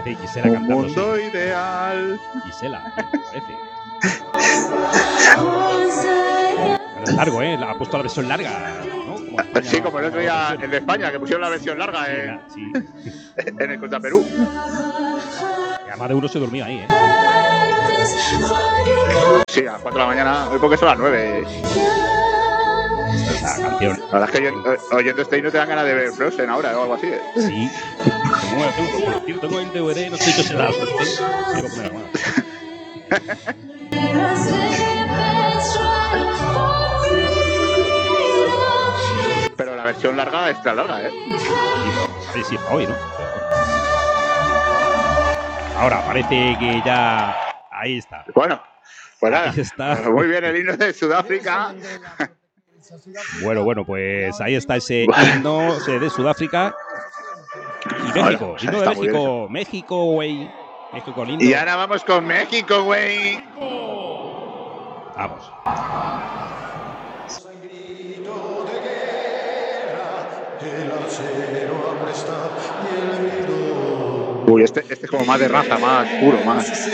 Parece Gisela Un cantando. mundo ideal. Gisela, parece. Pero es largo, ¿eh? Ha puesto la versión larga, ¿no? Como España, Sí, como el otro día el de España, que pusieron la versión larga sí. en el contra Perú. Y además de uno se durmió ahí, ¿eh? Sí, a las 4 de la mañana, hoy porque son las 9. Esa canción. La verdad es que oyendo este himno te dan ganas de ver Frozen ahora o algo así. Sí. Tengo el DVD, no sé si se la suerte. Tengo que poner alguna. Pero la versión larga extra larga, ¿eh? Sí, sí, hoy, ¿no? Ahora parece que ya. Ahí está. Bueno, pues nada. Ahí está. Muy bien el himno de Sudáfrica. Bueno, pues ahí está ese himno de Sudáfrica. Y México, Bueno, himno de México. México, güey. México lindo. Y ahora vamos con México, güey. Vamos. Uy, este es como más de raza, más puro, más.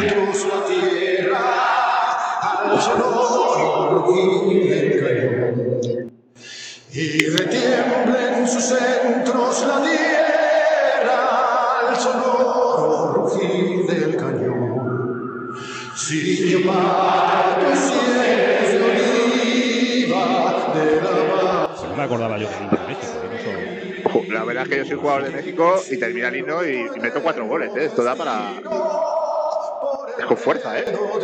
Y retiembla en sus centros la tierra al sonoro rugir del cañón. Si yo parto cielos de oliva de la paz. No me acordaba yo del himno de México. La verdad es que yo soy jugador de México y termina el himno y meto 4 goles, ¿eh? Esto da para... Es con fuerza, ¿eh?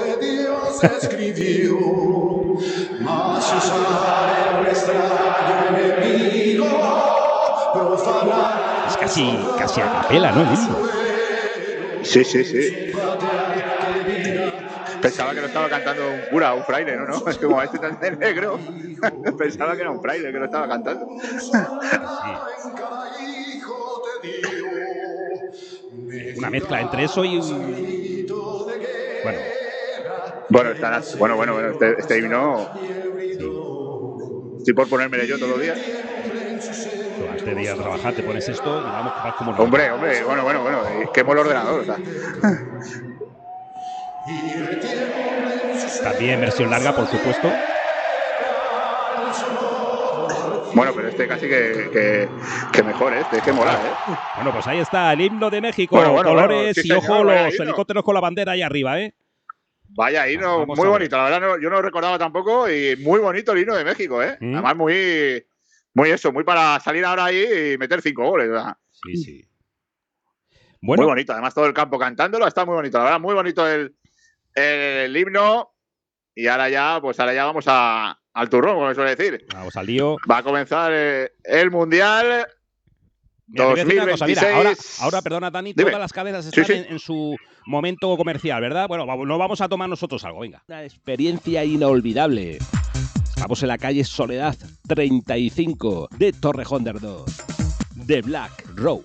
Es casi a capela, ¿no? El himno. Sí. Pensaba que lo estaba cantando un cura, un fraile, ¿no? Es como este tan negro. Pensaba que era un fraile que lo estaba cantando. Una mezcla entre eso y un... Bueno, este himno... Estoy por ponérmelo yo todos los días. Antes de ir a trabajar te pones esto y vamos como... Hombre, bueno. Quemo el ordenador, o sea. También versión larga, por supuesto. Bueno, pero este casi que mejor, este es que mola, ¿eh? Bueno, pues ahí está el himno de México. Bueno, colores sí, y ojo, señor, los helicópteros con la bandera ahí arriba, ¿eh? Vaya himno, muy bonito. La verdad, yo no lo recordaba tampoco y muy bonito el himno de México, ¿eh? Además, muy para salir ahora ahí y meter 5 goles, ¿verdad? Sí. Bueno. Muy bonito, además todo el campo cantándolo, está muy bonito, la verdad, muy bonito el himno. Y ahora ya vamos al turrón, como se suele decir. Vamos al lío. Va a comenzar el Mundial 2026. Mira, ahora, perdona, Dani, todas las cadenas están en su momento comercial, ¿verdad? Bueno, nos vamos a tomar nosotros algo, venga. Una experiencia inolvidable. Estamos en la calle Soledad 35 de Torrejón de Ardoz, de Black Rose.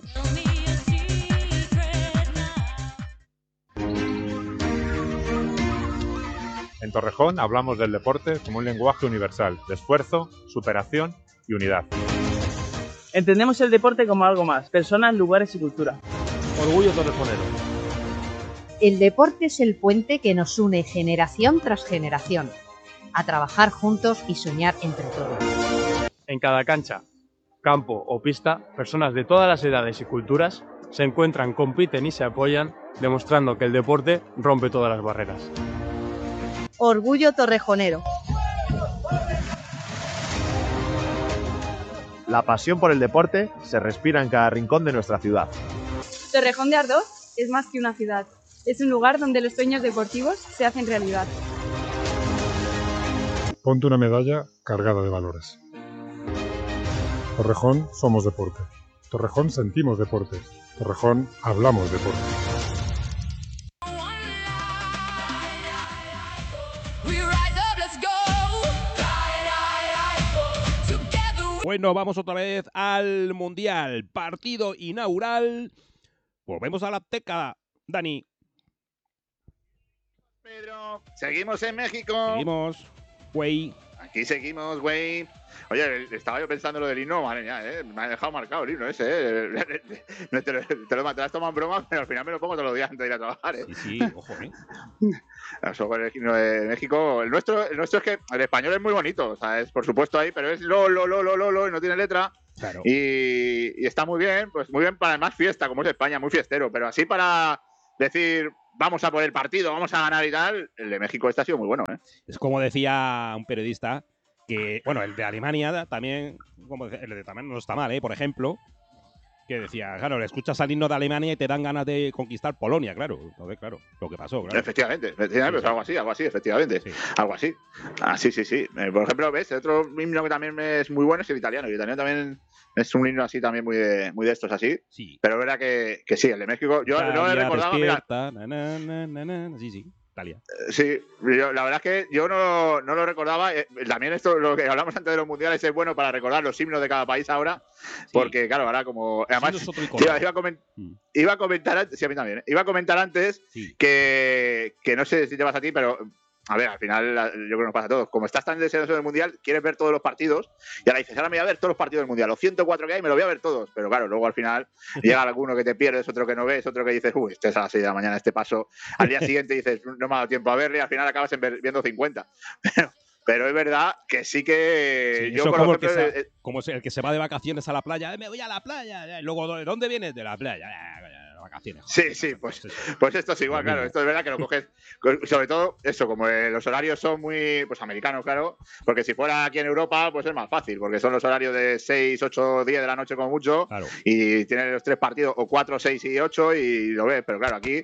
En Torrejón hablamos del deporte como un lenguaje universal, de esfuerzo, superación y unidad. Entendemos el deporte como algo más, personas, lugares y cultura. Orgullo torrejonero. El deporte es el puente que nos une generación tras generación, a trabajar juntos y soñar entre todos. En cada cancha, campo o pista, personas de todas las edades y culturas se encuentran, compiten y se apoyan, demostrando que el deporte rompe todas las barreras. Orgullo torrejonero. La pasión por el deporte se respira en cada rincón de nuestra ciudad. Torrejón de Ardoz es más que una ciudad. Es un lugar donde los sueños deportivos se hacen realidad. Ponte una medalla cargada de valores. Torrejón somos deporte. Torrejón sentimos deporte. Torrejón hablamos deporte. Bueno, vamos otra vez al Mundial. Partido inaugural. Volvemos a la Azteca, Dani. Pedro, seguimos en México. Seguimos, güey. Aquí seguimos, güey. Oye, estaba yo pensando lo del himno, madre mía, me ha dejado marcado el himno ese, te lo has tomado en broma, pero al final me lo pongo todos los días antes de ir a trabajar, Sí, ojo, Eso con el himno de México. El nuestro es que el español es muy bonito, o sea, es por supuesto ahí, pero es lo, y no tiene letra. Claro. Y está muy bien, pues muy bien para más fiesta, como es España, muy fiestero, pero así para decir, vamos a por el partido, vamos a ganar y tal, el de México este ha sido muy bueno, Es como decía un periodista, que, bueno, el de Alemania también, también no está mal, por ejemplo, que decía, claro, le escuchas al himno de Alemania y te dan ganas de conquistar Polonia, claro. Entonces, claro, lo que pasó, claro. Efectivamente, pues algo así, efectivamente. Sí. Algo así. Sí. Por ejemplo, ves, otro himno que también es muy bueno es el italiano. El italiano también es un himno así también muy de estos así. Sí. Pero es verdad que sí, el de México, yo no he recordado. Despierta, Sí. Italia. Sí, la verdad es que yo no lo recordaba. También esto, lo que hablamos antes de los mundiales, es bueno para recordar los himnos de cada país ahora, porque claro, ahora como... Además, iba a comentar antes, sí, a mí también, iba a comentar antes que no sé si te pasa a ti, pero... A ver, al final yo creo que nos pasa a todos. Como estás tan deseoso del Mundial, quieres ver todos los partidos y ahora dices, ahora me voy a ver todos los partidos del Mundial. Los 104 que hay me los voy a ver todos. Pero claro, luego al final llega alguno que te pierdes, otro que no ves, otro que dices, este es a las 6 de la mañana, este paso. Al día siguiente dices, no me ha dado tiempo a verle y al final acabas viendo 50. Pero es verdad que sí que... Sí, yo, por ejemplo, como el que se va de vacaciones a la playa, me voy a la playa. Y luego, ¿de dónde vienes? De la playa. Vacaciones. Sí, pues esto es igual, claro. Esto es verdad que lo coges, sobre todo eso, como los horarios son muy americanos, claro, porque si fuera aquí en Europa, pues es más fácil, porque son los horarios de 6, 8, 10 de la noche como mucho, claro. Y tienen los 3 partidos, o 4, 6 y 8, y lo ves, pero claro, aquí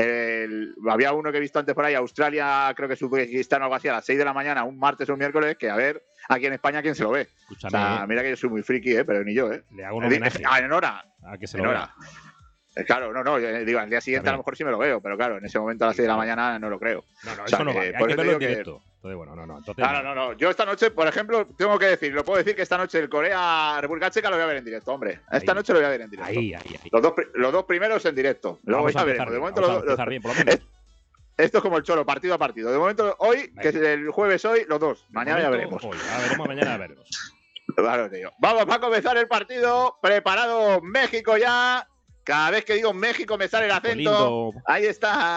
había uno que he visto antes por ahí, Australia, creo que Uzbekistán o algo así, a las 6 de la mañana, un martes o un miércoles, que a ver, aquí en España, ¿quién se lo ve? Escúchame, o sea, mira que yo soy muy friki, pero ni yo, Le hago un homenaje. En hora. A que se lo vea. Claro, no, yo digo, al día siguiente a lo mejor sí me lo veo, pero claro, en ese momento a las 6 de la mañana no lo creo. No, eso no vale, hay que verlo en directo. Entonces, bueno, Entonces, no. Yo esta noche, por ejemplo, tengo que decir, lo puedo decir que esta noche el Corea-República Checa lo voy a ver en directo, hombre. Esta noche lo voy a ver en directo. Ahí. Los dos primeros en directo. Luego ya veremos. De momento bien, por lo menos. Esto es como el cholo, partido a partido. De momento, hoy, que es el jueves hoy, los dos. Mañana ya veremos. Mañana ya veremos. Claro, tío. Vamos a comenzar el partido. Preparado México ya. Cada vez que digo México me sale el acento. Ahí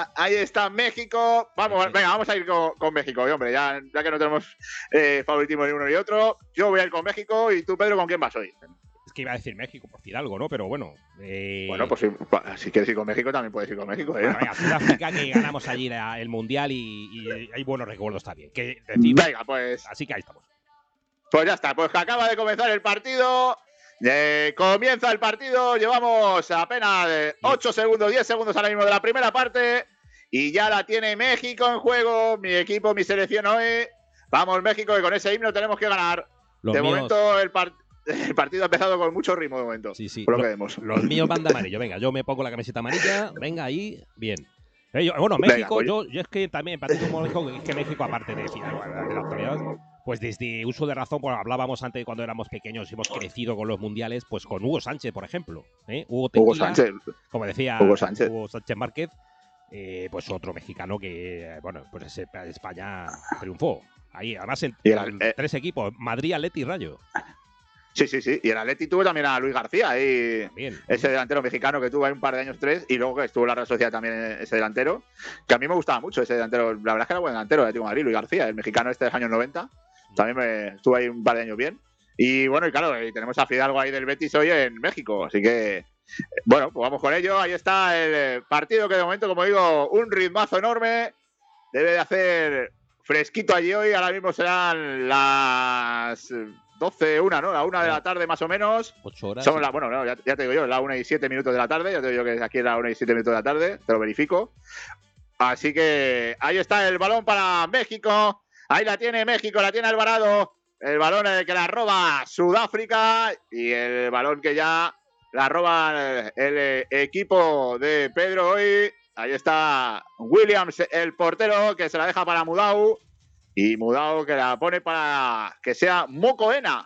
está México. Vamos a ir con México, hombre. Ya que no tenemos favoritismo ni uno ni otro. Yo voy a ir con México y tú, Pedro, ¿con quién vas hoy? Es que iba a decir México, por decir algo, ¿no? Pero bueno. Bueno, pues si quieres ir con México, también puedes ir con México. Venga, Sudáfrica, que ganamos allí el Mundial y hay buenos recuerdos también. Venga, pues. Así que ahí estamos. Pues ya está, pues que acaba de comenzar el partido. Comienza el partido, llevamos apenas 8 segundos, 10 segundos ahora mismo de la primera parte y ya la tiene México en juego, mi equipo, mi selección hoy. Vamos México, que con ese himno tenemos que ganar. Momento el partido ha empezado con mucho ritmo de momento. Sí. Por lo que vemos. Los míos van de amarillo, venga, yo me pongo la camiseta amarilla, venga ahí, bien. Bueno, México, venga, yo es que también partido como México, es que México aparte de la actualidad, pues desde uso de razón, pues hablábamos antes cuando éramos pequeños y hemos crecido con los mundiales, pues con Hugo Sánchez, por ejemplo. Hugo Sánchez. Como decía Hugo Sánchez Márquez, pues otro mexicano que, bueno, pues España triunfó. Ahí, además, en 3 equipos, Madrid, Atleti y Rayo. Sí. Y el Atleti tuvo también a Luis García, ese delantero mexicano que tuvo ahí un par de años, 3, y luego que estuvo en la Real Sociedad también ese delantero, que a mí me gustaba mucho ese delantero. La verdad es que era buen delantero de Atlético de Madrid, Luis García, el mexicano de los años 90. También estuvo ahí un par de años bien. Y bueno, y claro, tenemos a Fidalgo ahí del Betis hoy en México. Así que, bueno, pues vamos con ello. Ahí está el partido que de momento, como digo, un ritmazo enorme. Debe de hacer fresquito allí hoy. Ahora mismo serán las 12, 1, ¿no? La 1 de la tarde más o menos. 8 horas. Son ya te digo yo, la 1 y 7 minutos de la tarde. Ya te digo yo que aquí es la 1 y 7 minutos de la tarde. Te lo verifico. Así que ahí está el balón para México. Ahí la tiene México, la tiene Alvarado. El balón que la roba Sudáfrica y el balón que ya la roba el equipo de Pedro hoy. Ahí está Williams, el portero, que se la deja para Mudau. Y Mudau que la pone para que sea Mokoena,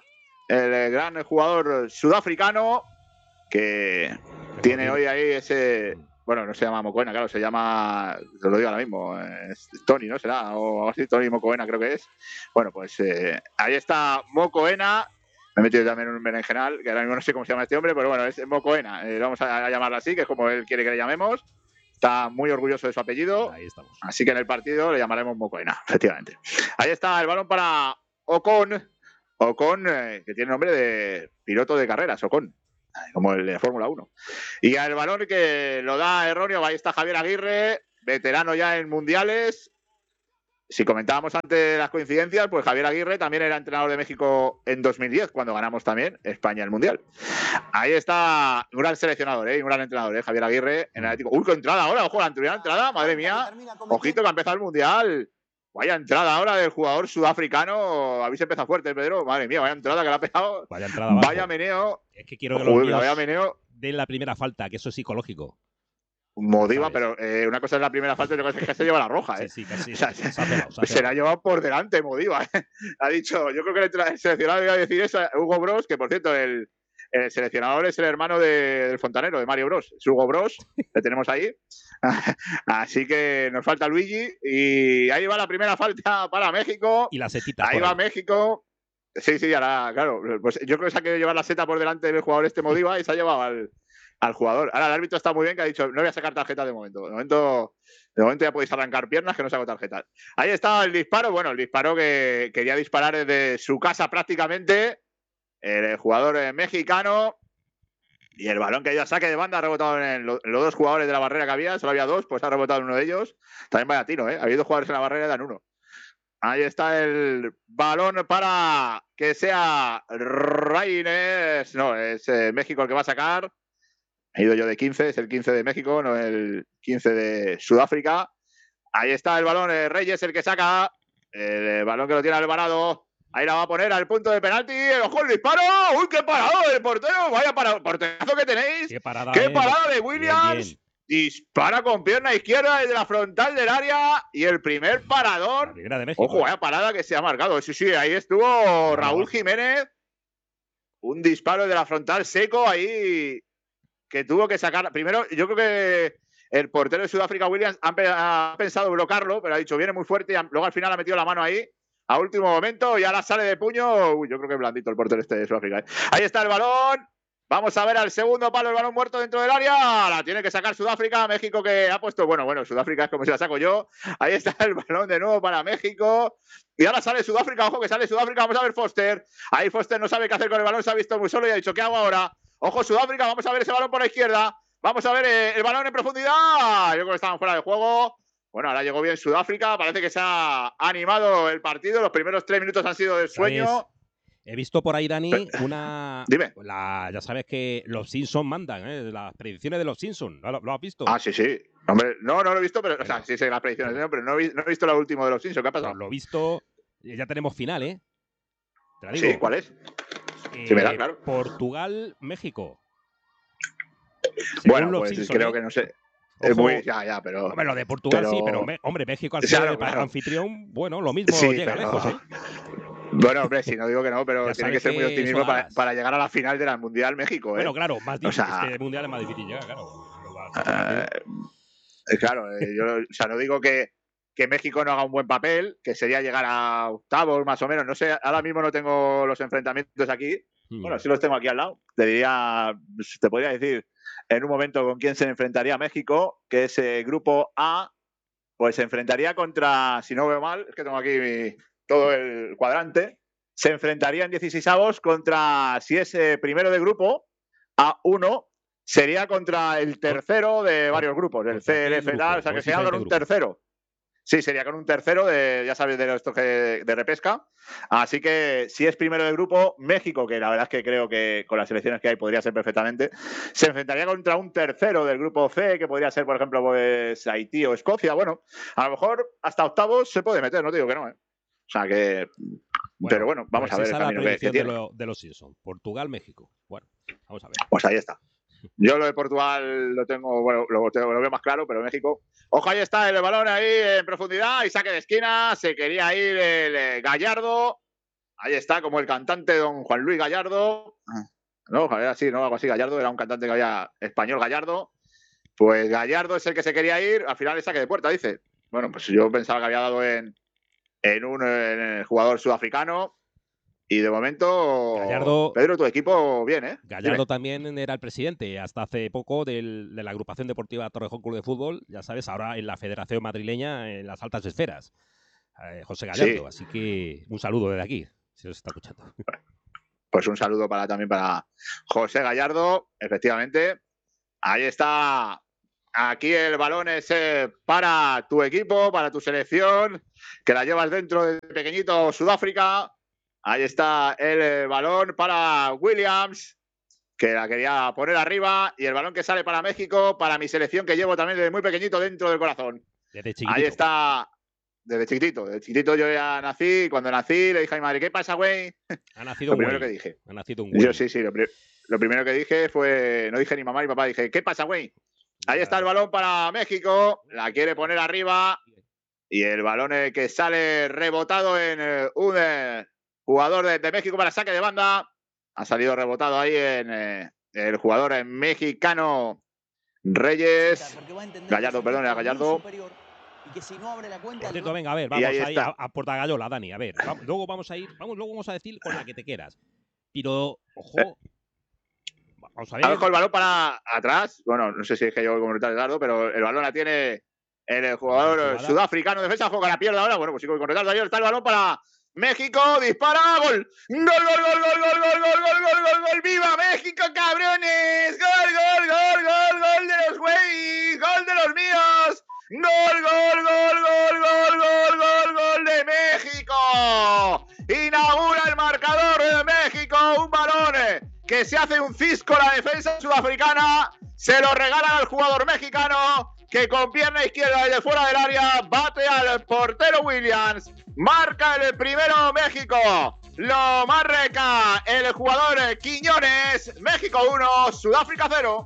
el gran jugador sudafricano que tiene hoy ahí ese Bueno, no se llama Mocoena, claro, se llama, te lo digo ahora mismo, Tony, ¿no? Será, o algo así, Tony Mocoena creo que es. Bueno, pues ahí está Mocoena. Me he metido también en un berenjenal, que ahora mismo no sé cómo se llama este hombre, pero bueno, es Mocoena. Vamos a llamarlo así, que es como él quiere que le llamemos. Está muy orgulloso de su apellido. Ahí estamos. Así que en el partido le llamaremos Mocoena, efectivamente. Ahí está el balón para Ocon. Ocon, que tiene nombre de piloto de carreras, Ocon, como el de Fórmula 1. Y el balón que lo da erróneo, ahí está Javier Aguirre, veterano ya en mundiales. Si comentábamos antes las coincidencias, pues Javier Aguirre también era entrenador de México en 2010, cuando ganamos también España el Mundial. Ahí está un gran seleccionador, un gran entrenador, Javier Aguirre en el Atlético. ¡Uy, qué entrada ahora! ¡Ojo, la entrada! ¡Madre mía! Ojito que ha empezado el Mundial. Vaya entrada ahora del jugador sudafricano. Habéis empezado fuerte, Pedro. Madre mía, vaya entrada que le ha pegado. Vaya entrada abajo. Vaya meneo. Es que quiero que los míos den la primera falta, que eso es psicológico. Modiva, pero una cosa es la primera falta y otra cosa es que se lleva la roja. Sí, casi. Se la ha llevado por delante, Modiva. Ha dicho, yo creo que el seleccionador iba a decir eso, Hugo Bros, que por cierto, el seleccionador es el hermano del fontanero, de Mario Bros. Es Hugo Bros, le tenemos ahí. Así que nos falta Luigi. Y ahí va la primera falta para México. Y la setita. Ahí va México. Sí, ahora, claro. Pues yo creo que se ha querido llevar la seta por delante del jugador Modiva y se ha llevado al jugador. Ahora el árbitro está muy bien, que ha dicho, no voy a sacar tarjeta de momento. De momento ya podéis arrancar piernas, que no saco tarjetas. Ahí está el disparo. Bueno, el disparo que quería disparar desde su casa prácticamente. El jugador mexicano. Y el balón que ya saque de banda ha rebotado en los dos jugadores de la barrera que había. Solo había dos, pues ha rebotado en uno de ellos. También vaya tiro, ¿eh? Había dos jugadores en la barrera y dan uno. Ahí está el balón para que sea Reines. No, es México el que va a sacar. He ido yo de 15, es el 15 de México, no el 15 de Sudáfrica. Ahí está el balón, Reyes el que saca. El balón que lo tiene Alvarado. Ahí la va a poner al punto de penalti. ¡Ojo el disparo! ¡Uy, qué parado del portero! ¡Vaya porterazo que tenéis! ¡Qué parada de Williams! Bien. Dispara con pierna izquierda desde la frontal del área. Y el primer parador. Ojo, vaya parada que se ha marcado. Sí, ahí estuvo Raúl Jiménez. Un disparo de la frontal seco ahí. Que tuvo que sacar. Primero, yo creo que el portero de Sudáfrica, Williams, ha pensado bloquearlo, pero ha dicho, viene muy fuerte. Y luego al final ha metido la mano ahí. A último momento, y ahora sale de puño. Uy, yo creo que es blandito el portero de Sudáfrica. Ahí está el balón. Vamos a ver al segundo palo, el balón muerto dentro del área. La tiene que sacar Sudáfrica. México que ha puesto. Bueno, Sudáfrica es como si la saco yo. Ahí está el balón de nuevo para México. Y ahora sale Sudáfrica. Ojo que sale Sudáfrica. Vamos a ver Foster. Ahí Foster no sabe qué hacer con el balón. Se ha visto muy solo y ha dicho, ¿qué hago ahora? Ojo Sudáfrica. Vamos a ver ese balón por la izquierda. Vamos a ver el balón en profundidad. Yo creo que estaban fuera de juego. Bueno, ahora llegó bien Sudáfrica. Parece que se ha animado el partido. Los primeros 3 minutos han sido de sueño. He visto por ahí, Dani, una... Dime. Ya sabes que los Simpsons mandan, las predicciones de los Simpsons. ¿Lo has visto? Ah, sí. Hombre, no lo he visto, pero... O sea, sí sé las predicciones, pero no he visto lo último de los Simpsons. ¿Qué ha pasado? Pues lo he visto. Ya tenemos final, ¿eh? Te la digo. Sí, ¿cuál es? Sí, me da, claro. Portugal-México. Bueno, pues Simpsons, creo que no sé. Es muy, ya, pero... Hombre, lo de Portugal sí, pero hombre, México al ser el anfitrión, bueno, lo mismo llega lejos, ¿eh? Bueno, hombre, si no digo que no, pero tiene que ser muy optimismo para llegar a la final del Mundial México, ¿eh? Bueno, claro, más difícil, este Mundial es más difícil llegar, claro. Claro, yo no digo que México no haga un buen papel, que sería llegar a octavos más o menos, no sé, ahora mismo no tengo los enfrentamientos aquí, bueno, sí los tengo aquí al lado, te podría decir en un momento con quién se enfrentaría México, que es grupo A, pues se enfrentaría contra, si no veo mal, es que tengo aquí todo el cuadrante, se enfrentaría en 16avos contra, si es primero de grupo, A1, sería contra el tercero de varios grupos, el C, el F, o sea que sería con un tercero. Sí, sería con un tercero ya sabes, de estos de repesca. Así que si es primero de grupo, México, que la verdad es que creo que con las selecciones que hay podría ser perfectamente, se enfrentaría contra un tercero del grupo C, que podría ser, por ejemplo, pues Haití o Escocia. Bueno, a lo mejor hasta octavos se puede meter, no te digo que no, ¿eh? O sea que... pero bueno, vamos pues a ver el camino que tiene. De los Simpsons. Portugal-México. Bueno, vamos a ver. Pues ahí está. Yo lo de Portugal lo tengo, bueno, lo veo más claro, pero México. Ojo, ahí está el balón ahí en profundidad y saque de esquina. Se quería ir el Gallardo. Ahí está, como el cantante don Juan Luis Gallardo. No, era así, ¿no? Algo así, Gallardo. Era un cantante que había español Gallardo. Pues Gallardo es el que se quería ir, al final le saque de puerta, dice. Bueno, pues yo pensaba que había dado en el jugador sudafricano. Y de momento, Gallardo, Pedro, tu equipo bien, ¿eh? Gallardo también era el presidente hasta hace poco de la agrupación deportiva Torrejón Club de Fútbol, ya sabes, ahora en la Federación Madrileña en las altas esferas. José Gallardo, así que un saludo desde aquí, si os está escuchando. Pues un saludo también para José Gallardo, efectivamente. Ahí está. Aquí el balón es para tu equipo, para tu selección, que la llevas dentro de pequeñito Sudáfrica. Ahí está el balón para Williams, que la quería poner arriba. Y el balón que sale para México, para mi selección, que llevo también desde muy pequeñito dentro del corazón. Desde chiquitito. Ahí está, desde chiquitito. Desde chiquitito yo ya nací. Cuando nací le dije a mi madre, ¿qué pasa, güey? Ha nacido lo primero que dije. Ha nacido un güey. Yo sí. Lo primero que dije fue, no dije ni mamá ni papá, dije, ¿qué pasa, güey? Ahí está el balón para México. La quiere poner arriba. Y el balón que sale rebotado en un jugador de México para saque de banda. Ha salido rebotado ahí en el jugador mexicano Reyes. Gallardo, perdón, era Gallardo. Venga, a ver, vamos ahí a Portagayola, Dani. A ver, luego vamos a decir con la que te quieras. Pero, ojo. Vamos a ver. Con el balón para atrás. Bueno, no sé si es que yo voy como retardo, pero el balón la tiene el jugador sudafricano. Defensa, juega la pierna ahora. Bueno, pues sí, con retardo. Ahí está el balón para México. Dispara. Gol. Gol, gol, gol, gol, gol, gol, gol, gol, gol, gol, gol. ¡Viva México, cabrones! Gol, gol, gol, gol, gol de los güeyes. Gol de los míos. Gol, gol, gol, gol, gol, gol, gol, gol de México. Inaugura el marcador de México. Un balón que se hace un cisco la defensa sudafricana, se lo regalan al jugador mexicano, que con pierna izquierda desde fuera del área bate al portero Williams, marca el primero México, lo marca el jugador Quiñones. México 1, Sudáfrica 0.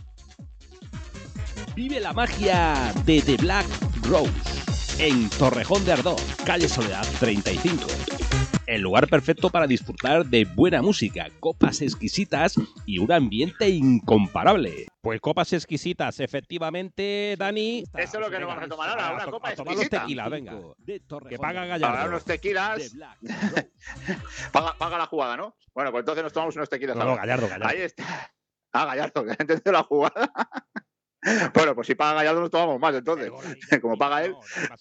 Vive la magia de The Black Rose en Torrejón de Ardoz, calle Soledad 35. El lugar perfecto para disfrutar de buena música, copas exquisitas y un ambiente incomparable. Pues copas exquisitas, efectivamente, Dani. Eso es lo que nos vamos a tomar ahora, una copa exquisita. Los tequilas, venga. Que paga Gallardo. Para unos tequilas. paga la jugada, ¿no? Bueno, pues entonces nos tomamos unos tequilas. No, Gallardo. Ahí está. Gallardo, que ha entendido la jugada. Bueno, pues si paga Gallardo nos tomamos más, entonces. Como paga él.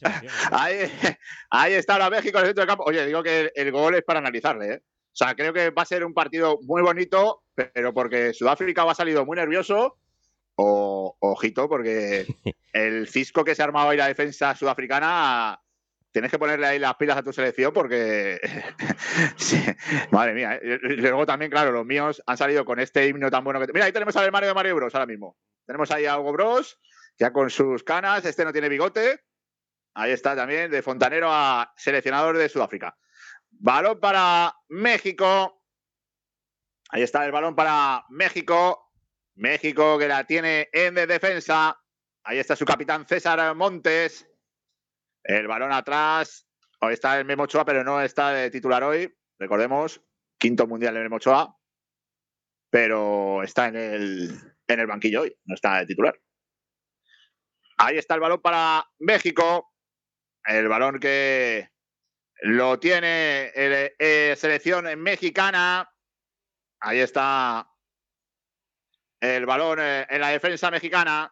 Ahí está ahora México en el centro del campo. Oye, digo que el gol es para analizarle, ¿eh? O sea, creo que va a ser un partido muy bonito, pero porque Sudáfrica ha salido muy nervioso. Ojito, porque el cisco que se ha armado ahí la defensa sudafricana, tienes que ponerle ahí las pilas a tu selección porque... sí, madre mía, ¿eh? Luego también, claro, los míos han salido con este himno tan bueno que... Mira, ahí tenemos al Mario de Mario Bros ahora mismo. Tenemos ahí a Hugo Bros, ya con sus canas. Este no tiene bigote. Ahí está también, de fontanero a seleccionador de Sudáfrica. Balón para México. Ahí está el balón para México. México que la tiene en defensa. Ahí está su capitán César Montes. El balón atrás. Hoy está el Memo Ochoa, pero no está de titular hoy. Recordemos, 5º mundial de Memo Ochoa. Pero está en el banquillo hoy. No está de titular. Ahí está el balón para México. El balón que lo tiene selección mexicana. Ahí está el balón en la defensa mexicana.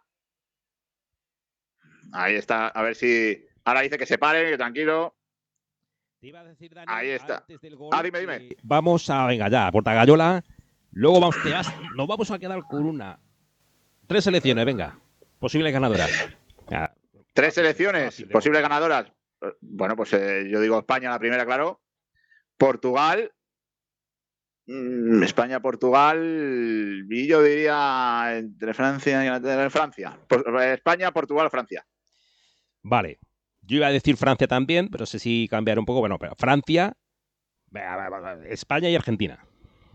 Ahí está. A ver si... Ahora dice que se pare, que tranquilo. Te iba a decir, Dani, ahí está. Gol, dime. Vamos a... Venga, ya, Portagayola. Luego nos vamos a quedar con 3 selecciones, venga. Posibles ganadoras. Ya. 3 selecciones, posibles ganadoras. Bueno, pues yo digo España la primera, claro. Portugal. España, Portugal. Y yo diría entre Francia y Francia. España, Portugal, Francia. Vale. Yo iba a decir Francia también, pero sé si cambiar un poco. Bueno, pero Francia, España y Argentina.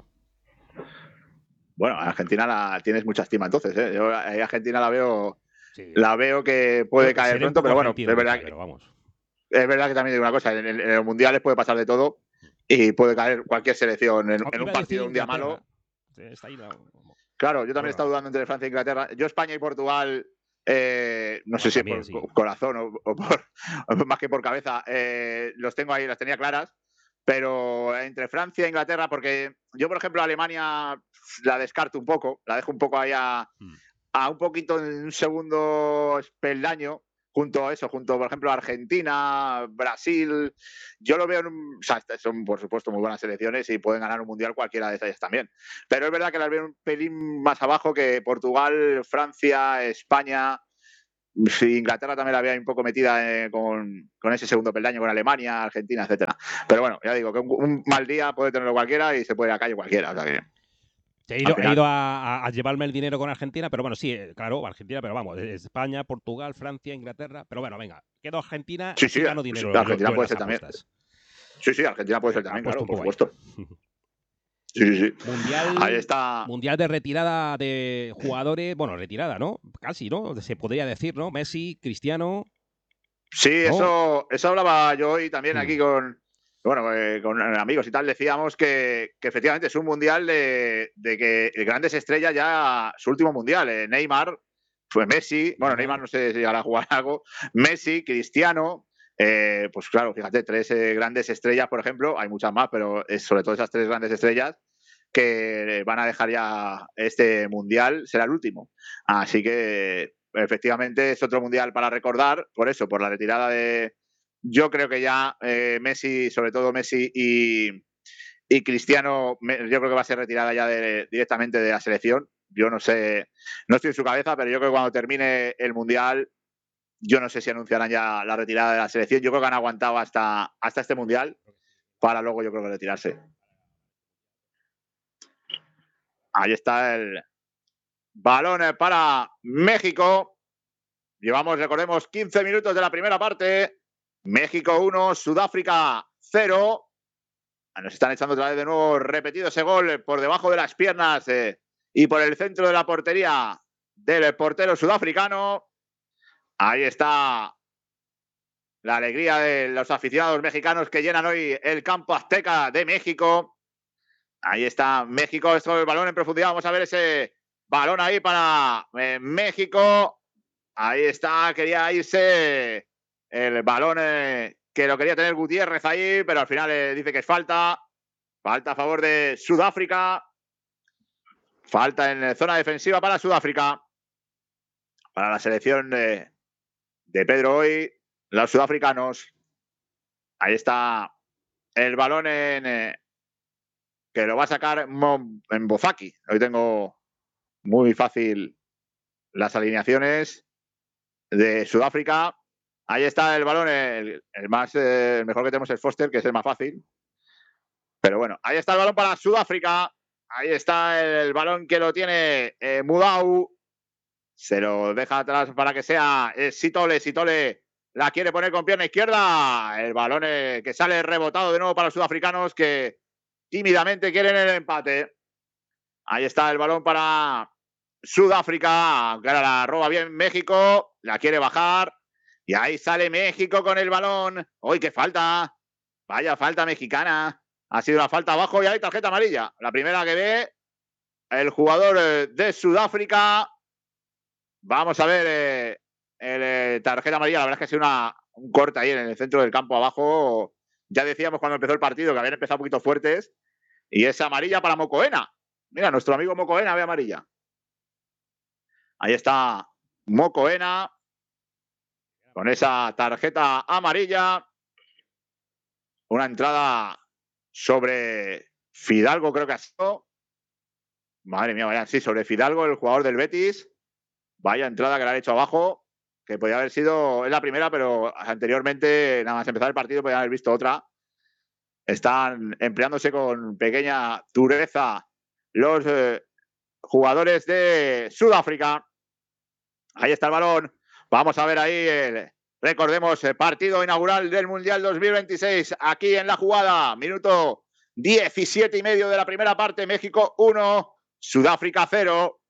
Bueno, Argentina tienes mucha estima entonces, ¿eh? Yo a Argentina la veo que puede caer pronto, pero bueno, es verdad que también digo una cosa, en los mundiales puede pasar de todo y puede caer cualquier selección en un partido un día malo. Claro, yo también he estado dudando entre Francia e Inglaterra. Yo España y Portugal no sé si por corazón o más que por cabeza, los tengo ahí, las tenía claras, pero entre Francia e Inglaterra, porque yo, por ejemplo, Alemania la descarto un poco, la dejo un poco ahí a un poquito en un segundo peldaño, junto, por ejemplo, a Argentina, Brasil. Yo lo veo, o sea, son por supuesto muy buenas selecciones y pueden ganar un mundial cualquiera de ellas también. Pero es verdad que las veo un pelín más abajo que Portugal, Francia, España. Sí, Inglaterra también la había un poco metida con ese segundo peldaño, con Alemania, Argentina, etcétera. Pero bueno, ya digo, que un mal día puede tenerlo cualquiera y se puede ir a la calle cualquiera. O sea que, he ido a llevarme el dinero con Argentina, pero bueno, sí, claro, Argentina, pero vamos, España, Portugal, Francia, Inglaterra, pero bueno, venga, quedo Argentina, sí, gano dinero. Argentina puede ser también. Sí, Argentina puede ser también, claro, por supuesto. Sí. Ahí está. Mundial de retirada de jugadores, bueno, retirada, ¿no? Casi, ¿no? Se podría decir, ¿no? Messi, Cristiano. Sí, ¿no? Eso hablaba yo hoy también aquí con amigos y tal. Decíamos que efectivamente es un mundial de que grandes estrellas ya, su último mundial. Neymar, fue Messi, bueno, Neymar no sé si llegará a jugar algo, Messi, Cristiano. Pues claro, fíjate, 3 grandes estrellas, por ejemplo, hay muchas más, pero sobre todo esas 3 grandes estrellas que van a dejar ya este mundial, será el último. Así que efectivamente es otro mundial para recordar, por eso, por la retirada de... Yo creo que ya Messi, sobre todo Messi y Cristiano, yo creo que va a ser retirada ya directamente de la selección. Yo no sé, no estoy en su cabeza, pero yo creo que cuando termine el mundial, yo no sé si anunciarán ya la retirada de la selección. Yo creo que han aguantado hasta este mundial para luego, yo creo que retirarse. Ahí está el balón para México. Llevamos, recordemos, 15 minutos de la primera parte. México 1, Sudáfrica 0. Nos están echando otra vez de nuevo repetido ese gol por debajo de las piernas y por el centro de la portería del portero sudafricano. Ahí está la alegría de los aficionados mexicanos que llenan hoy el campo azteca de México. Ahí está México, esto es el balón en profundidad. Vamos a ver ese balón ahí para México. Ahí está, quería irse el balón que lo quería tener Gutiérrez ahí, pero al final dice que es falta. Falta a favor de Sudáfrica. Falta en zona defensiva para Sudáfrica. Para la selección de Pedro hoy, los sudafricanos. Ahí está el balón que lo va a sacar en Bozaki. Hoy tengo muy fácil las alineaciones de Sudáfrica. Ahí está el balón, el mejor que tenemos es Foster, que es el más fácil. Pero bueno, ahí está el balón para Sudáfrica. Ahí está el balón que lo tiene Mudau. Se lo deja atrás para que sea Sitole. Sitole la quiere poner con pierna izquierda. El balón que sale rebotado de nuevo para los sudafricanos que tímidamente quieren el empate. Ahí está el balón para Sudáfrica. Que ahora la roba bien México. La quiere bajar. Y ahí sale México con el balón. ¡Uy, qué falta! Vaya falta mexicana. Ha sido una falta abajo y hay tarjeta amarilla. La primera que ve el jugador de Sudáfrica. Vamos a ver el tarjeta amarilla. La verdad es que ha sido un corte ahí en el centro del campo abajo. Ya decíamos cuando empezó el partido que habían empezado un poquito fuertes. Y es amarilla para Mocoena. Mira, nuestro amigo Mocoena ve amarilla. Ahí está Mocoena con esa tarjeta amarilla. Una entrada sobre Fidalgo, creo que ha sido. Madre mía, vaya, sí, sobre Fidalgo, el jugador del Betis. Vaya entrada que le han hecho abajo, que podía haber sido, es la primera, pero anteriormente, nada más empezar el partido, podían haber visto otra. Están empleándose con pequeña dureza los jugadores de Sudáfrica. Ahí está el balón. Vamos a ver ahí recordemos, partido inaugural del Mundial 2026. Aquí en la jugada, minuto 17:30 de la primera parte. México 1, Sudáfrica 0.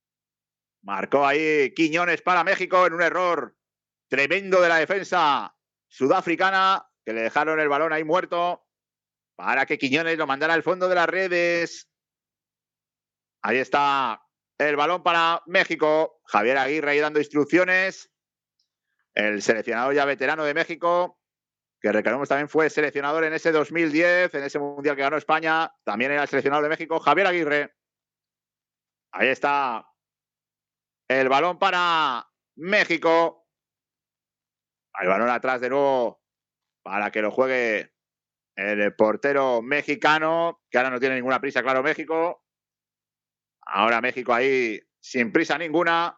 Marcó ahí Quiñones para México en un error tremendo de la defensa sudafricana, que le dejaron el balón ahí muerto para que Quiñones lo mandara al fondo de las redes. Ahí está el balón para México. Javier Aguirre ahí dando instrucciones. El seleccionador ya veterano de México, que recordemos también fue seleccionador en ese 2010, en ese mundial que ganó España. También era el seleccionador de México, Javier Aguirre. Ahí está el balón para México. El balón atrás de nuevo para que lo juegue el portero mexicano, que ahora no tiene ninguna prisa, claro, México. Ahora México ahí sin prisa ninguna.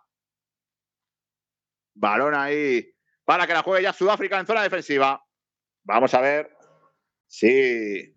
Balón ahí para que la juegue ya Sudáfrica en zona defensiva. Vamos a ver si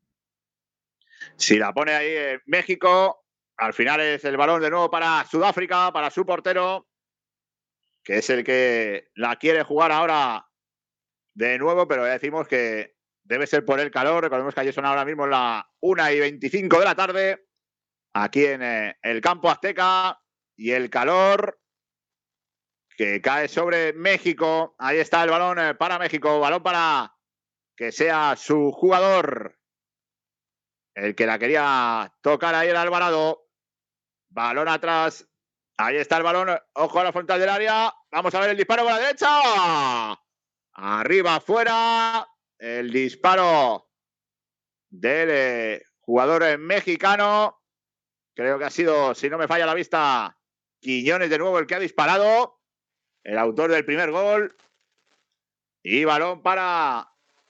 la pone ahí México. Al final es el balón de nuevo para Sudáfrica, para su portero, que es el que la quiere jugar ahora de nuevo, pero ya decimos que debe ser por el calor. Recordemos que allí son ahora mismo las 1:25 de la tarde, aquí en el campo azteca, y el calor que cae sobre México. Ahí está el balón para México, balón para que sea su jugador el que la quería tocar ahí, el Alvarado. Balón atrás, ahí está el balón, ojo a la frontal del área. Vamos a ver el disparo con la derecha. Arriba, afuera, el disparo del jugador mexicano. Creo que ha sido, si no me falla la vista, Quiñones de nuevo el que ha disparado, el autor del primer gol. Y balón para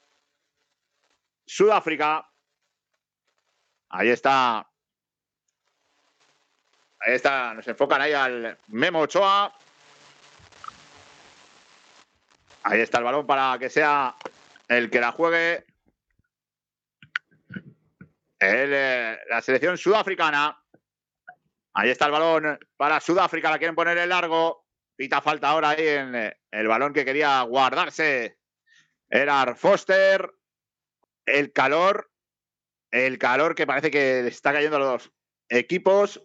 Sudáfrica. Ahí está. Ahí está, nos enfocan ahí al Memo Ochoa. Ahí está el balón para que sea el que la juegue la selección sudafricana. Ahí está el balón para Sudáfrica, la quieren poner en largo. Pita falta ahora ahí en el balón que quería guardarse era Foster. El calor que parece que le está cayendo a los equipos.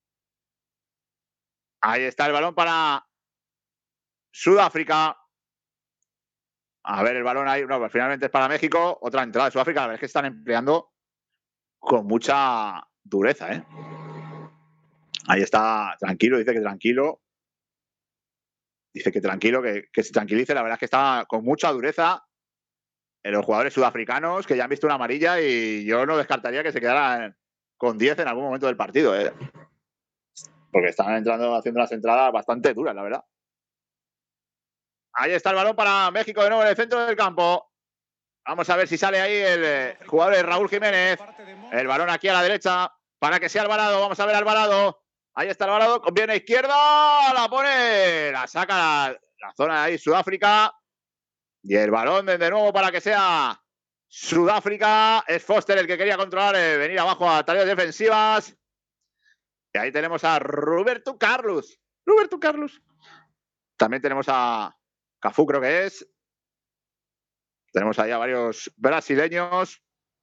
Ahí está el balón para Sudáfrica. A ver el balón ahí. No, pues finalmente es para México. Otra entrada de Sudáfrica. La verdad es que están empleando con mucha dureza, ¿eh? Ahí está, tranquilo, dice que tranquilo. Dice que tranquilo, que se tranquilice. La verdad es que está con mucha dureza en los jugadores sudafricanos, que ya han visto una amarilla, y yo no descartaría que se quedaran con 10 en algún momento del partido, ¿eh? Porque están haciendo unas entradas bastante duras, la verdad. Ahí está el balón para México de nuevo en el centro del campo. Vamos a ver si sale ahí el jugador de Raúl Jiménez. El balón aquí a la derecha para que sea Alvarado. Vamos a ver Alvarado. Ahí está Alvarado. Viene a izquierda. La pone. La saca la zona de ahí Sudáfrica. Y el balón de nuevo para que sea Sudáfrica. Es Foster el que quería controlar, venir abajo a tareas defensivas. Y ahí tenemos a Roberto Carlos. Roberto Carlos. También tenemos a Cafú, creo que es. Tenemos ahí a varios brasileños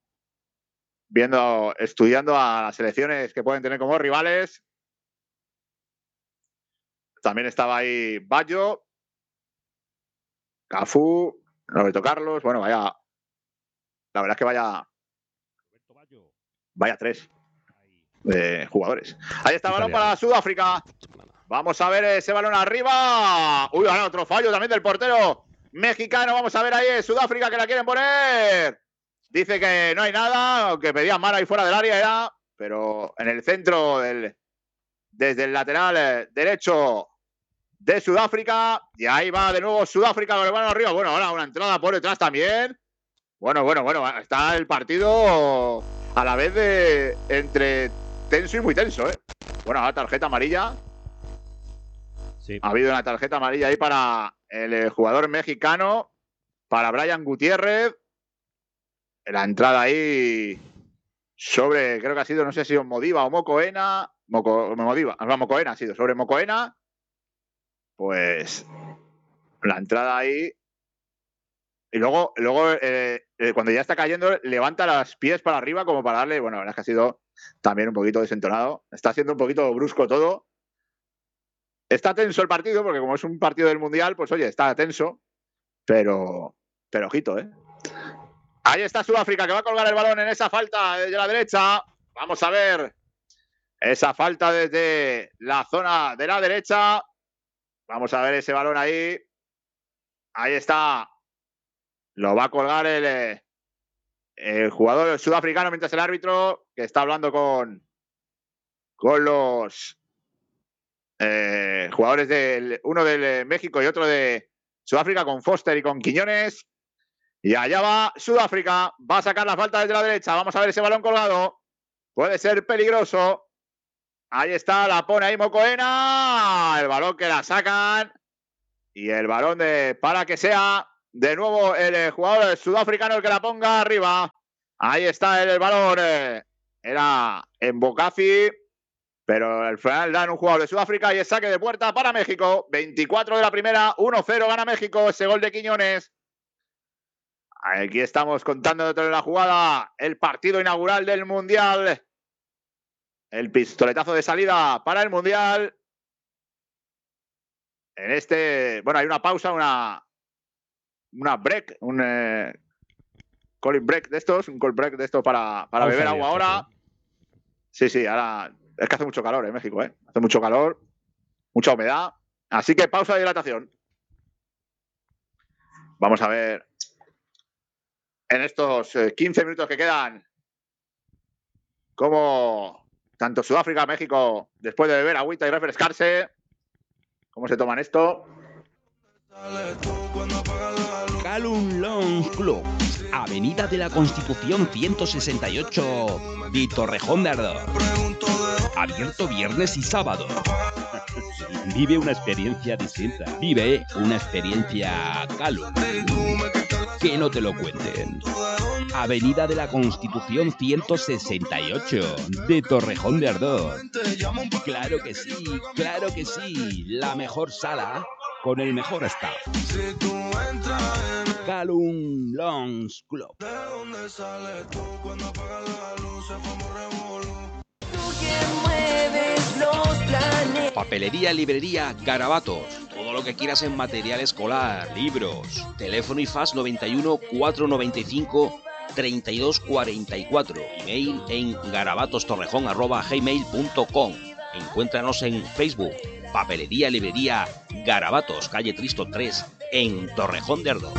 estudiando a las selecciones que pueden tener como rivales. También estaba ahí Baggio, Cafú, Roberto Carlos. Bueno, vaya. La verdad es que vaya 3 jugadores. Ahí está el balón para Sudáfrica. Vamos a ver ese balón arriba. Uy, ahora otro fallo también del portero mexicano. Vamos a ver ahí Sudáfrica que la quieren poner. Dice que no hay nada, aunque pedían mano ahí fuera del área ya, pero en el centro desde el lateral derecho de Sudáfrica. Y ahí va de nuevo Sudáfrica con el balón arriba. Bueno, ahora una entrada por detrás también. Bueno. Está el partido a la vez de entre tenso y muy tenso, ¿eh? Bueno, ahora tarjeta amarilla. Sí. Ha habido una tarjeta amarilla ahí para el jugador mexicano, para Brian Gutiérrez. La entrada ahí sobre, creo que ha sido, no sé si Modiva o Mocoena. Mocoena ha sido, sobre Mocoena. Pues la entrada ahí. Y luego cuando ya está cayendo, levanta los pies para arriba como para darle. Bueno, la verdad es que ha sido también un poquito desentonado. Está siendo un poquito brusco todo. Está tenso el partido, porque como es un partido del Mundial, pues oye, está tenso. Pero ojito, ¿eh? Ahí está Sudáfrica, que va a colgar el balón en esa falta de la derecha. Vamos a ver Esa falta desde la zona de la derecha. Vamos a ver ese balón ahí. Ahí está. Lo va a colgar el jugador sudafricano mientras el árbitro, que está hablando con los jugadores uno del México y otro de Sudáfrica, con Foster y con Quiñones. Y allá va Sudáfrica. Va a sacar la falta desde la derecha. Vamos a ver ese balón colgado. Puede ser peligroso. Ahí está, la pone ahí Mokoena. El balón que la sacan. Y el balón para que sea de nuevo el jugador sudafricano el que la ponga arriba. Ahí está el balón. Era en Bocafi. Pero al final dan un jugador de Sudáfrica y es saque de puerta para México. 24 de la primera, 1-0 gana México. Ese gol de Quiñones. Aquí estamos contando dentro de la jugada el partido inaugural del Mundial. El pistoletazo de salida para el Mundial. Bueno, hay una pausa, una break, un calling break de estos, un call break de estos para beber agua ahora. Sí, ahora es que hace mucho calor en México, Hace mucho calor, mucha humedad. Así que pausa de hidratación. Vamos a ver en estos 15 minutos que quedan cómo tanto Sudáfrica, México, después de beber agüita y refrescarse, cómo se toman esto. Calum Lounge Club, Avenida de la Constitución 168 de Torrejón de Ardoz. Abierto viernes y sábado. Vive una experiencia distinta. Vive una experiencia Calum. Que no te lo cuenten. Avenida de la Constitución 168 de Torrejón de Ardoz. Claro que sí, la mejor sala con el mejor staff. Calum Lounge Club. Papelería, librería, Garabatos. Todo lo que quieras en material escolar, libros. Teléfono y fax 91 495 3244. Email en garabatostorrejón@gmail.com. Encuéntranos en Facebook. Papelería, librería, Garabatos, calle Tristo 3, en Torrejón de Ardoz.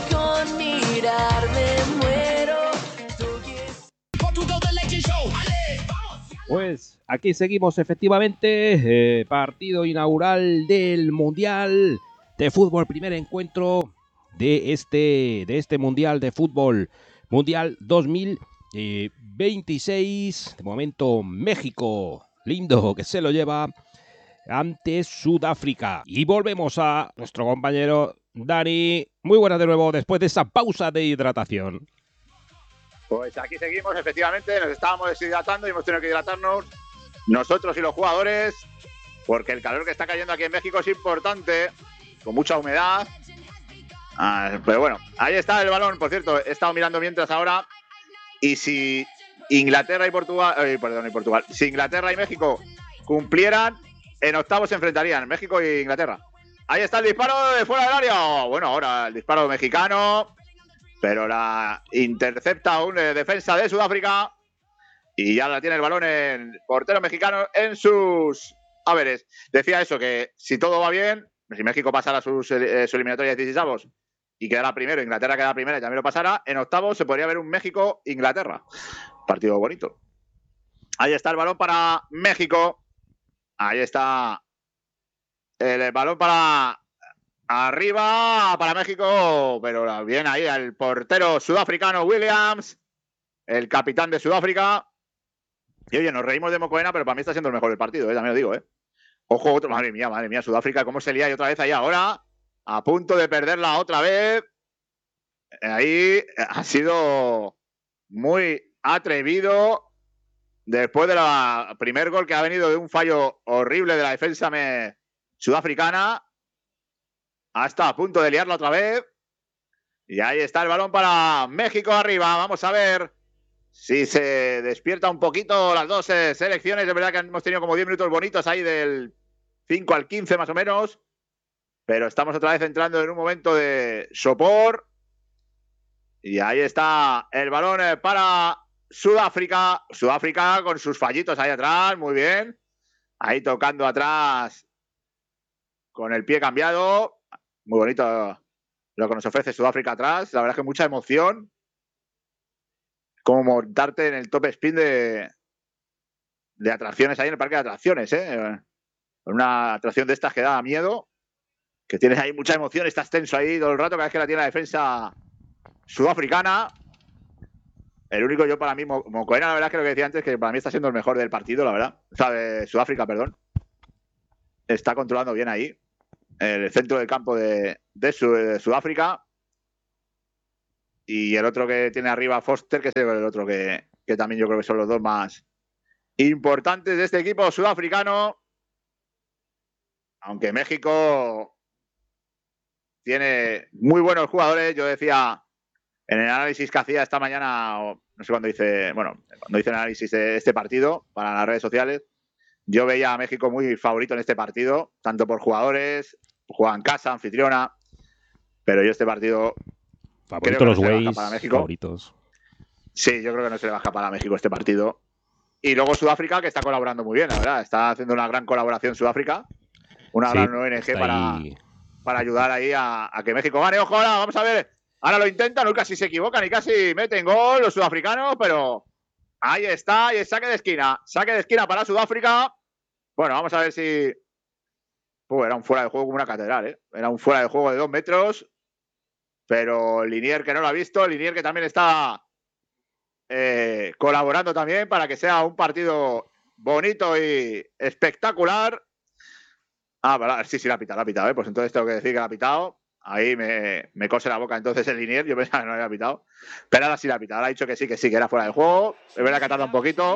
Pues aquí seguimos efectivamente, partido inaugural del Mundial de Fútbol, primer encuentro de este Mundial de Fútbol, Mundial 2026. De momento México, lindo que se lo lleva ante Sudáfrica. Y volvemos a nuestro compañero Dani. Muy buenas de nuevo después de esa pausa de hidratación. Pues aquí seguimos, efectivamente, nos estábamos deshidratando y hemos tenido que hidratarnos nosotros y los jugadores, porque el calor que está cayendo aquí en México es importante, con mucha humedad. Pero bueno, ahí está el balón. Por cierto, he estado mirando mientras ahora, y si Inglaterra y Portugal, si Inglaterra y México cumplieran, en octavos se enfrentarían México e Inglaterra. Ahí está el disparo de fuera del área. Bueno, ahora el disparo mexicano, pero la intercepta un defensa de Sudáfrica y ya la tiene el balón el portero mexicano en sus haberes. Decía eso, que si todo va bien, si México pasara su eliminatoria de 16avos y quedara primero, Inglaterra quedara primera y también lo pasara, en octavos se podría ver un México-Inglaterra. Partido bonito. Ahí está el balón para México. Ahí está el balón para arriba para México, pero bien ahí el portero sudafricano Williams, el capitán de Sudáfrica. Y oye, nos reímos de Mokoena, pero para mí está siendo el mejor del partido, también lo digo, Ojo, otro, madre mía, Sudáfrica, cómo se lía y otra vez ahí ahora, a punto de perderla otra vez. Ahí ha sido muy atrevido después de la primer gol que ha venido de un fallo horrible de la defensa sudafricana. Hasta a punto de liarla otra vez. Y ahí está el balón para México arriba. Vamos a ver si se despierta un poquito las dos selecciones. Es verdad que hemos tenido como 10 minutos bonitos ahí del 5 al 15 más o menos. Pero estamos otra vez entrando en un momento de sopor. Y ahí está el balón para Sudáfrica. Sudáfrica con sus fallitos ahí atrás, muy bien. Ahí tocando atrás con el pie cambiado. Muy bonito lo que nos ofrece Sudáfrica atrás. La verdad es que mucha emoción. Como montarte en el top spin de atracciones ahí en el parque de atracciones, una atracción de estas que da miedo, que tienes ahí mucha emoción, estás tenso ahí todo el rato cada vez que la tiene la defensa sudafricana. El único yo para mí, Mokoena, la verdad es que lo que decía antes, que para mí está siendo el mejor del partido, la verdad. O sea, de Sudáfrica, perdón. Está controlando bien ahí el centro del campo de Sudáfrica. Y el otro que tiene arriba Foster, que es el otro que también yo creo que son los dos más importantes de este equipo sudafricano. Aunque México tiene muy buenos jugadores. Yo decía en el análisis que hacía esta mañana, o no sé cuándo hice el análisis de este partido para las redes sociales, yo veía a México muy favorito en este partido, tanto por jugadores, juega en casa, anfitriona, pero yo este partido favorito los Ways, favoritos. Sí, yo creo que no se le va a escapar a México este partido. Y luego Sudáfrica, que está colaborando muy bien, la verdad. Está haciendo una gran colaboración Sudáfrica. Una gran ONG para ayudar ahí a que México gane. Ojo, ahora vamos a ver. Ahora lo intentan, no casi se equivocan y casi meten gol los sudafricanos, pero ahí está, y es saque de esquina. Saque de esquina para Sudáfrica. Bueno, vamos a ver si... era un fuera de juego como una catedral, ¿eh? Era un fuera de juego de 2 metros. Pero Linier que no lo ha visto, Linier que también está colaborando también para que sea un partido bonito y espectacular. Sí, la ha pitado, ¿eh? Pues entonces tengo que decir que la ha pitado. Ahí me cose la boca entonces el Linier. Yo pensaba que no había pitado. Pero ahora sí la ha pitado. Ahora ha dicho que sí, que era fuera de juego. Es verdad que ha tardado un poquito.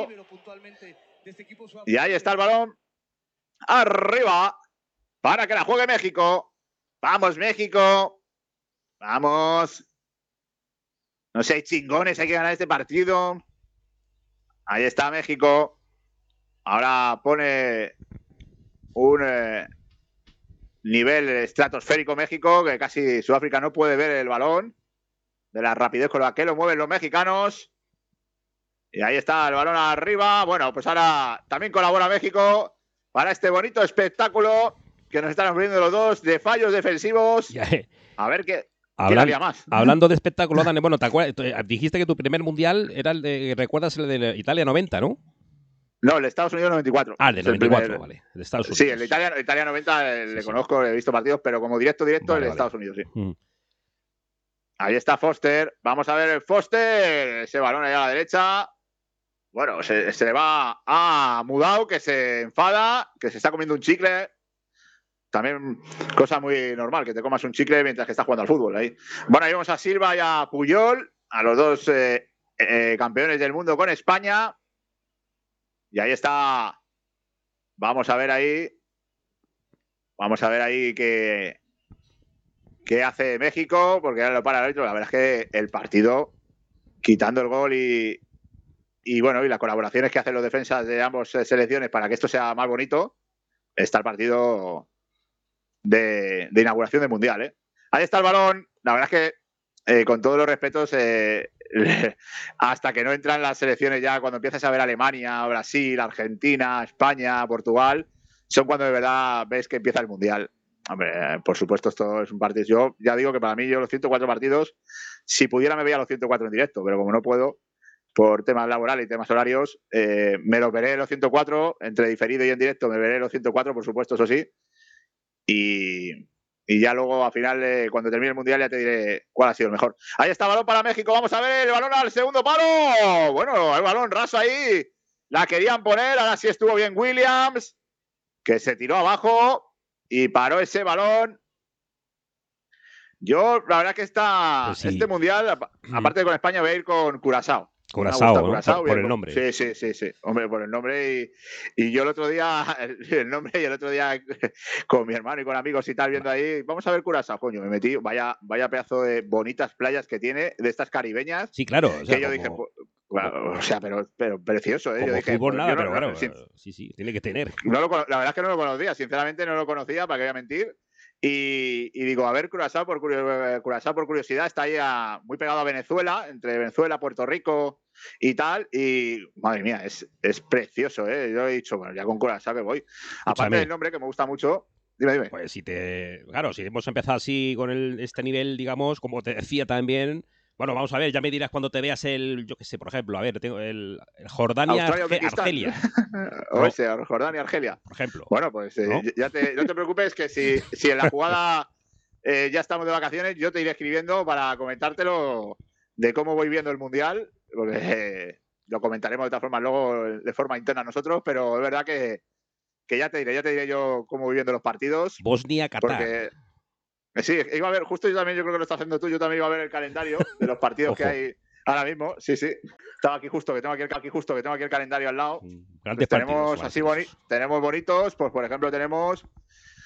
Y ahí está el balón. Arriba. Para que la juegue México. Vamos, México. Vamos. No sé, chingones, hay que ganar este partido. Ahí está México. Ahora pone un nivel estratosférico México, que casi Sudáfrica no puede ver el balón. De la rapidez con la que lo mueven los mexicanos. Y ahí está el balón arriba. Bueno, pues ahora también colabora México para este bonito espectáculo que nos están ofreciendo los dos de fallos defensivos. A ver qué... Hablando de espectáculo, Dani, bueno, dijiste que tu primer mundial era el de, ¿recuerdas el de Italia 90, no? No, el de Estados Unidos 94. El de 94, vale. El de Estados Unidos. Sí, el de Italia 90 le conozco, he visto partidos, pero como directo, el de Estados Unidos, sí. Ahí está Foster. Vamos a ver el Foster. Ese balón ahí a la derecha. Bueno, se le va a Mudau, que se enfada, que se está comiendo un chicle. También cosa muy normal, que te comas un chicle mientras que estás jugando al fútbol. Ahí. Bueno, ahí vemos a Silva y a Puyol, a los dos campeones del mundo con España. Y ahí está. Vamos a ver ahí qué hace México, porque ahora lo para el árbitro. La verdad es que el partido, quitando el gol y bueno, y las colaboraciones que hacen los defensas de ambas selecciones para que esto sea más bonito, está el partido de inauguración del Mundial, ¿eh? Ahí está el balón. La verdad es que, con todos los respetos, hasta que no entran las selecciones ya, cuando empiezas a ver Alemania, Brasil, Argentina, España, Portugal, son cuando de verdad ves que empieza el Mundial. Hombre, por supuesto, esto es un partido. Yo ya digo que para mí, yo los 104 partidos, si pudiera me veía los 104 en directo, pero como no puedo, por temas laborales y temas horarios, me los veré los 104, entre diferido y en directo me veré los 104, por supuesto, eso sí. Y ya luego, al final, cuando termine el Mundial, ya te diré cuál ha sido el mejor. Ahí está el balón para México. Vamos a ver el balón al segundo palo. Bueno, el balón raso ahí. La querían poner. Ahora sí estuvo bien Williams, que se tiró abajo y paró ese balón. Yo, la verdad que este Mundial, aparte de con España, voy a ir con Curazao. Curazao, ¿no? Por el nombre. Sí. Hombre, por el nombre. Y yo el otro día, con mi hermano y con amigos y tal, viendo ahí, vamos a ver Curazao, coño, me metí, vaya pedazo de bonitas playas que tiene, de estas caribeñas. Sí, claro. O sea, que yo dije, bueno, o sea, pero precioso, ¿eh? Como yo dije, fútbol nada, pero claro, sí, tiene que tener. La verdad es que no lo conocía, sinceramente no lo conocía, para qué voy a mentir. Y digo, a ver, Curazao por curiosidad, está ahí muy pegado a Venezuela, entre Venezuela, Puerto Rico y tal. Y madre mía, es precioso, ¿eh? Yo he dicho, bueno, ya con Curazao que voy. Aparte del nombre, que me gusta mucho. Dime. Pues claro, si hemos empezado así con este nivel, digamos, como te decía también. Bueno, vamos a ver, ya me dirás cuando te veas yo qué sé, por ejemplo, a ver, tengo el Jordania-Argelia. Jordania-Argelia. Por ejemplo. Bueno, pues ¿no? No te preocupes que si en la jugada ya estamos de vacaciones, yo te iré escribiendo para comentártelo de cómo voy viendo el Mundial, porque lo comentaremos de todas formas luego de forma interna nosotros, pero es verdad que ya te diré yo cómo voy viendo los partidos. Bosnia-Qatar. Porque sí, iba a ver, justo yo también, yo creo que lo está haciendo tú, yo también iba a ver el calendario de los partidos que hay ahora mismo. Sí. Estaba aquí justo, que tengo aquí el calendario al lado. Grandes partidos, tenemos así tenemos bonitos, pues por ejemplo tenemos